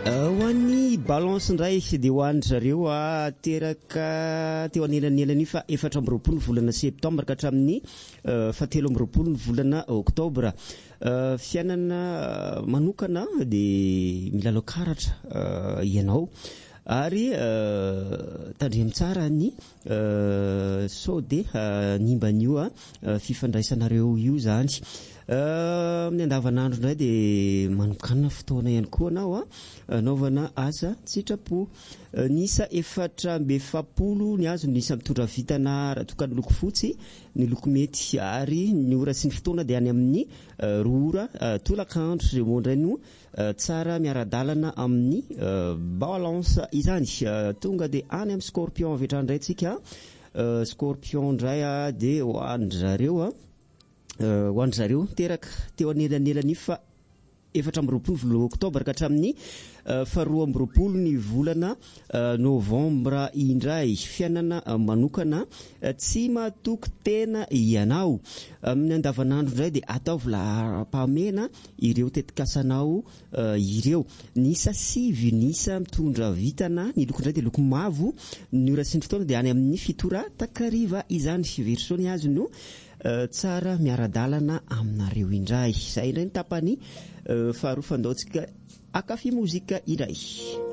Ho an'ny balance indray dia ho an'ny zareo teraka teo anelanelany fa 4 volana septambra ka hatramin'ny 17 volana oktobra. Fiainana manokana dia milalao karatra ianao ary tandremo tsara ny sao dia nimban'io fifandraisanareo io zany. Amin'ny andavanandro indray dia manokana fotoana ihany koa anao anaovana asa sitrapo. Nisa 470 ny azo nisa mitondra vitana raha toka ny loko fotsy ny loko mety ary ny ora sy ny fotoana dia any amin'ny 2 ora tolakandro izay mondray no tsara miara-dalana amin'ny balance izany. Tonga dia any amin'ny scorpion avy hatrany indray tsika. Scorpion indray dia ho an'ny zareo teraka teo anelanelany fa 14 volana oktobra ka hatramin'ny 12 ny volana novambra indray. Fiainana manokana tsy mahatoky tena ianao. Amin'ny andavanandro indray dia ataovy laham-pahamena ireo tetikasanao ireo. Nisa 7 nisa mitondra vitana, ny loko indray dia loko mavo, ny ora sy ny fotoana dia any amin'ny 7 ora takariva izany. Versony azy no tsara miara-dalana aminareo indray. Izay indray ny tapany faharoa fandaontsika akafy mozika indray.